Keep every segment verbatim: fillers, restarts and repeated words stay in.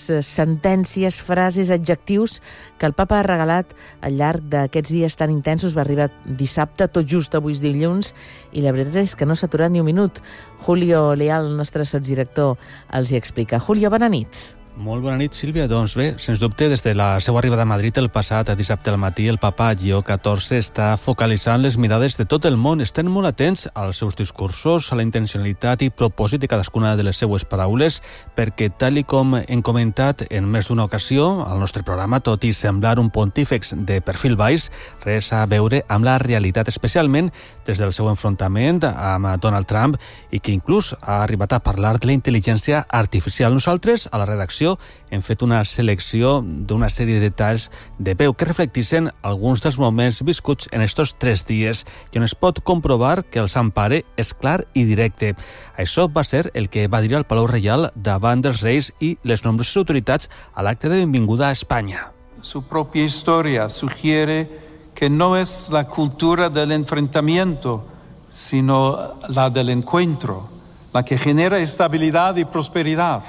sentències, frases, adjectius que el papa ha regalat al llarg d'aquests dies tan intensos. Va arribar dissabte, tot just avui és dilluns, i la veritat és que no s'ha aturat ni un minut. Julio Leal, el nostre sotsdirector, els hi explica. Julio, bona nit. Molt bona nit, Sílvia. Doncs bé, sens dubte, des de la seva arribada a Madrid el passat dissabte al matí, el papa Lleó catorze està focalitzant les mirades de tot el món. Estem molt atents als seus discursos, a la intencionalitat i propòsit de cadascuna de les seues paraules, perquè, tal i com hem comentat en més d'una ocasió al nostre programa, tot i semblar un pontífex de perfil baix, res a veure amb la realitat, especialment des del seu enfrontament amb Donald Trump, i que inclús ha arribat a parlar de la intel·ligència artificial. Nosaltres, a la redacció, hem fet una selecció d'una sèrie de detalls de veu que reflectixen alguns dels moments viscuts en estos tres dies i on es pot comprovar que el Sant Pare és clar i directe. Això va ser el que va dir al Palau Reial davant dels reis i les nombroses autoritats a l'acte de benvinguda a Espanya. Su propia historia sugiere que no es la cultura del enfrentamiento, sino la del encuentro, la que genera estabilidad y prosperidad.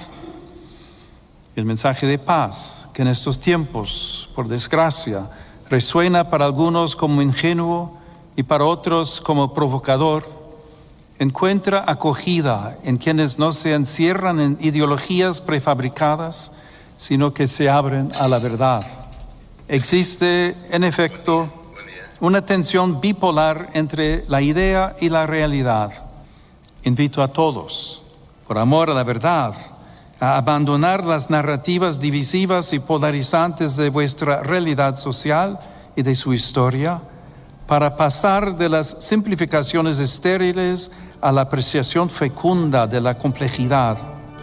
El mensaje de paz, que en estos tiempos, por desgracia, resuena para algunos como ingenuo y para otros como provocador, encuentra acogida en quienes no se encierran en ideologías prefabricadas, sino que se abren a la verdad. Existe, en efecto, una tensión bipolar entre la idea y la realidad. Invito a todos, por amor a la verdad, a abandonar las narrativas divisivas y polarizantes de vuestra realidad social y de su historia, para pasar de las simplificaciones estériles a la apreciación fecunda de la complejidad.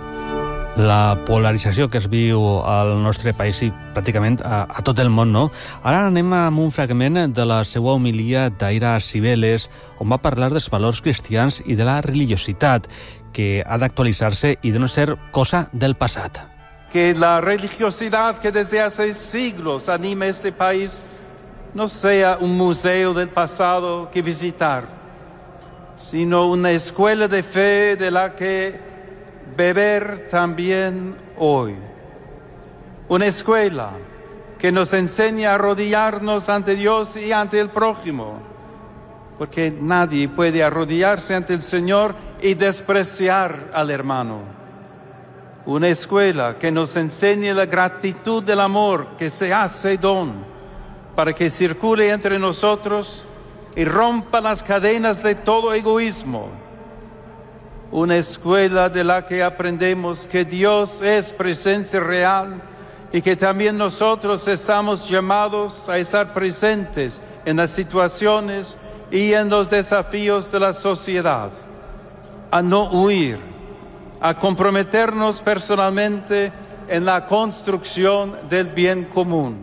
La polarització que es viu al nostre país i pràcticament a, a tot el món, no? Ara anem amb un fragment de la seva homilia d'ahir a Cibeles, on va parlar dels valors cristians i de la religiositat, que ha d'actualitzar-se i de no ser cosa del passat. Que la religiosidad que desde hace siglos anima este país no sea un museo del pasado que visitar, sino una escuela de fe de la que beber también hoy. Una escuela que nos enseña a arrodillarnos ante Dios y ante el prójimo, porque nadie puede arrodillarse ante el Señor y despreciar al hermano. Una escuela que nos enseñe la gratitud del amor que se hace don para que circule entre nosotros y rompa las cadenas de todo egoísmo. Una escuela de la que aprendemos que Dios es presencia real y que también nosotros estamos llamados a estar presentes en las situaciones y en los desafíos de la sociedad, a no huir, a comprometernos personalmente en la construcción del bien común.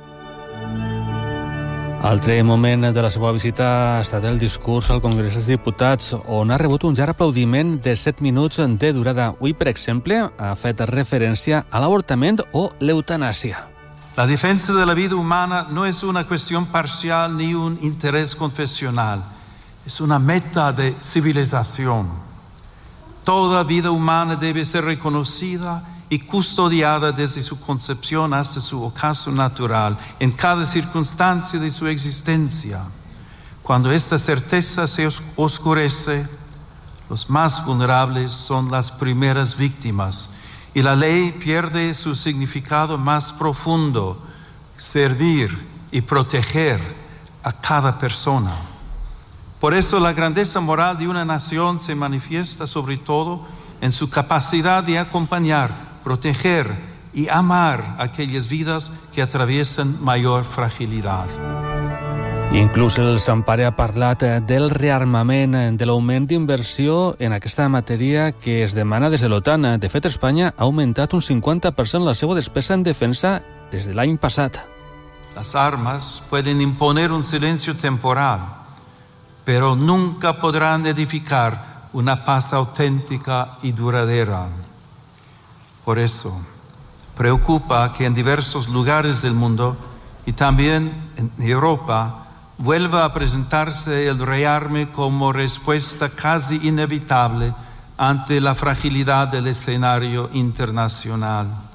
Altre moment de la seva visita ha estat el discurs al Congrés dels Diputats, on ha rebut un llarg aplaudiment de set minuts de durada. Avui, per exemple, ha fet referència a l'avortament o l'eutanàsia. La defensa de la vida humana no es una cuestión parcial ni un interés confesional, es una meta de civilización. Toda vida humana debe ser reconocida y custodiada desde su concepción hasta su ocaso natural, en cada circunstancia de su existencia. Cuando esta certeza se oscurece, los más vulnerables son las primeras víctimas, y la ley pierde su significado más profundo, servir y proteger a cada persona. Por eso la grandeza moral de una nación se manifiesta sobre todo en su capacidad de acompañar, proteger y amar aquellas vidas que atraviesan mayor fragilidad. Inclús el Sant Pare ha parlat del rearmament, de l'augment d'inversió en aquesta matèria que es demana des de l'OTAN. De fet, Espanya ha augmentat un cinquanta per cent la seva despesa en defensa des de l'any passat. Las armas pueden imponer un silencio temporal, pero nunca podrán edificar una paz auténtica y duradera. Por eso, preocupa que en diversos lugares del mundo y también en Europa vuelva a presentarse el rearme como respuesta casi inevitable ante la fragilidad del escenario internacional.